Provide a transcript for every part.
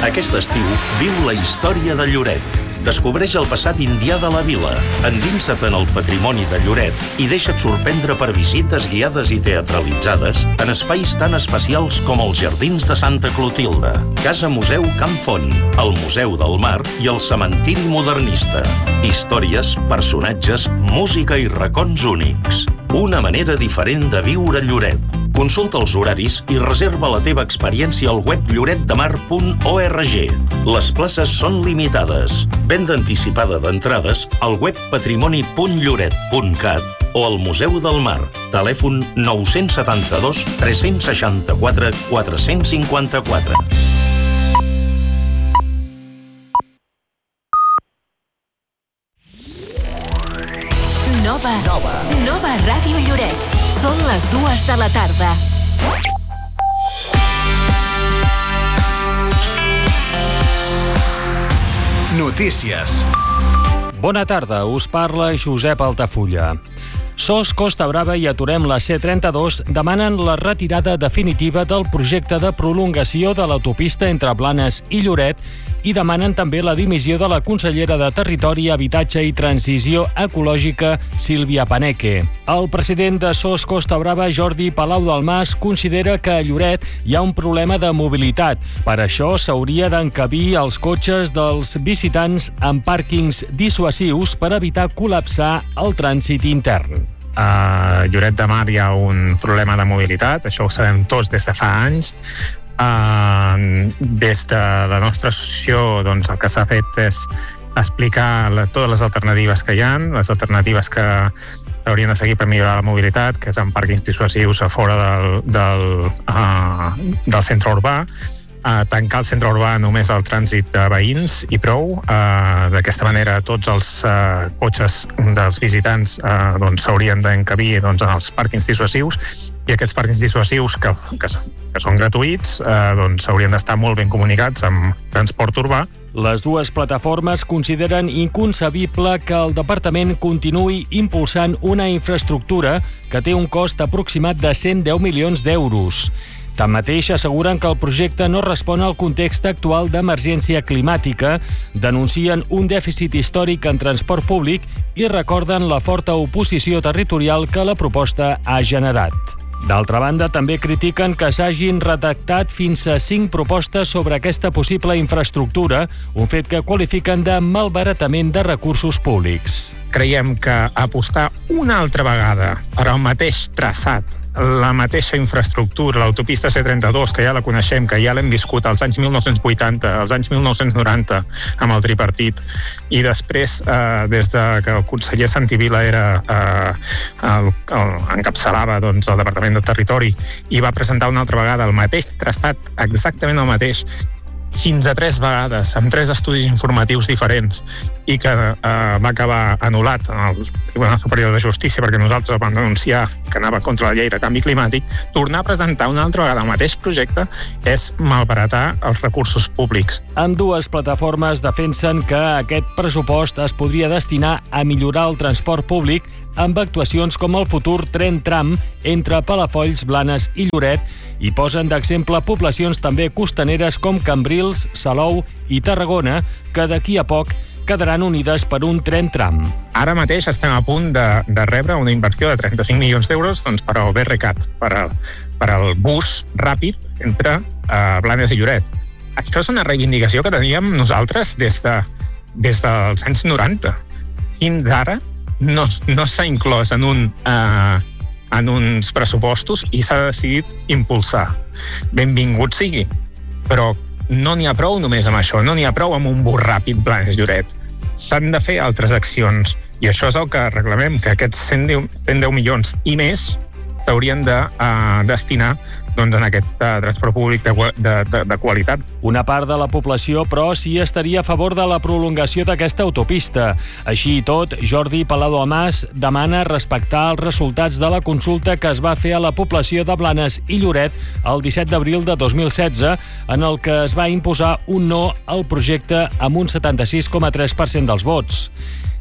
Aquest estiu viu la història de Lloret. Descobreix el passat indià de la vila, endinsa't en el patrimoni de Lloret i deixa't sorprendre per visites guiades i teatralitzades en espais tan especials com els Jardins de Santa Clotilde, Casa Museu Camp Font, el Museu del Mar i el Cementiri Modernista. Històries, personatges, música i racons únics. Una manera diferent de viure Lloret. Consulta els horaris i reserva la teva experiència al web lloretdemar.org. Les places són limitades. Venda anticipada d'entrades al web patrimoni.lloret.cat o al Museu del Mar. Telèfon 972 364 454. Nova Ràdio Lloret. Són les 2 de la tarda. Notícies. Bona tarda, us parla Josep Altafulla. SOS Costa Brava i Aturem la C32 demanen la retirada definitiva del projecte de prolongació de l'autopista entre Blanes i Lloret i demanen també la dimissió de la consellera de Territori, Habitatge i Transició Ecològica, Sílvia Paneque. El president de SOS Costa Brava, Jordi Palau del Mas, considera que a Lloret hi ha un problema de mobilitat. Per això s'hauria d'encabir els cotxes dels visitants en pàrquings dissuasius per evitar col·lapsar el trànsit intern. A Lloret de Mar hi ha un problema de mobilitat, això ho sabem tots des de fa anys. Des de la nostra associació, doncs, el que s'ha fet és explicar totes les alternatives que hi ha, les alternatives que haurien de seguir per millorar la mobilitat, que és en pàrquings dissuasius a fora del centre urbà, tancar el centre urbà només al trànsit de veïns i prou. D'aquesta manera tots els cotxes dels visitants s'haurien d'encabir en els pàrquings dissuasius i aquests pàrquings dissuasius que són gratuïts haurien d'estar molt ben comunicats amb transport urbà. Les dues plataformes consideren inconcebible que el departament continuï impulsant una infraestructura que té un cost aproximat de 110 milions d'euros. Tanmateix, asseguren que el projecte no respon al context actual d'emergència climàtica, denuncien un dèficit històric en transport públic i recorden la forta oposició territorial que la proposta ha generat. D'altra banda, també critiquen que s'hagin redactat fins a 5 propostes sobre aquesta possible infraestructura, un fet que qualifiquen de malbaratament de recursos públics. Creiem que apostar una altra vegada per al mateix traçat, la mateixa infraestructura, l'autopista C32, que ja la coneixem, que ja l'hem viscut als anys 1980, als anys 1990, amb el tripartit, i després, des que el conseller Santi Vila encapçalava el Departament de Territori i va presentar una altra vegada el mateix traçat, exactament el mateix, fins a 3 vegades, amb 3 estudis informatius diferents, i que va acabar anul·lat en el Tribunal Superior de Justícia perquè nosaltres vam denunciar que anava contra la llei de canvi climàtic. Tornar a presentar una altra vegada el mateix projecte és malbaratar els recursos públics. Ambdues plataformes defensen que aquest pressupost es podria destinar a millorar el transport públic amb actuacions com el futur tren tram entre Palafolls, Blanes i Lloret i posen d'exemple poblacions també costaneres com Cambrils, Salou i Tarragona, que d'aquí a poc quedaran unides per un tren tram. Ara mateix estem a punt de rebre una inversió de 35 milions d'euros per al BRCAT, per al bus ràpid entre Blanes i Lloret. Això és una reivindicació que teníem nosaltres des dels anys 90. Fins ara no s'ha inclòs en uns pressupostos i s'ha decidit impulsar. Benvingut sigui, però no n'hi ha prou només amb això, no n'hi ha prou amb un bus ràpid Blanes-Lloret. S'han de fer altres accions i això és el que reclamem, que aquests 110 milions i més s'haurien de destinar en aquest transport públic de qualitat. Una part de la població, però, sí estaria a favor de la prolongació d'aquesta autopista. Així i tot, Jordi Palau del Mas demana respectar els resultats de la consulta que es va fer a la població de Blanes i Lloret el 17 d'abril de 2016, en el que es va imposar un no al projecte amb un 76,3% dels vots.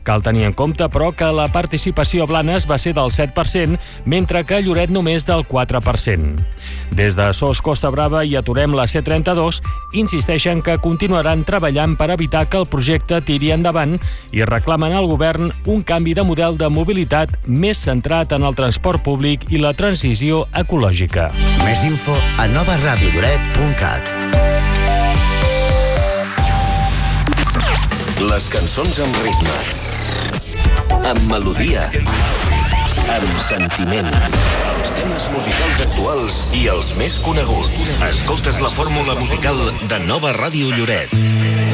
Cal tenir en compte, però, que la participació a Blanes va ser del 7%, mentre que a Lloret només del 4%. Des de SOS Costa Brava i Aturem la C32 insisteixen que continuaran treballant per evitar que el projecte tiri endavant i reclamen al govern un canvi de model de mobilitat més centrat en el transport públic i la transició ecològica. Més info a novaradiolloret.cat. Les cançons amb ritme, amb melodia, amb sentiment. Els temes musicals actuals i els més coneguts. Escoltes la fórmula musical de Nova Ràdio Lloret.